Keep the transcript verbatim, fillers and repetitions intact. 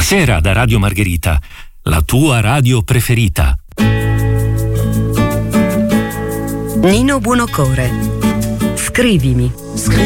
Buonasera da Radio Margherita, la tua radio preferita. Nino Buonocore. Scrivimi.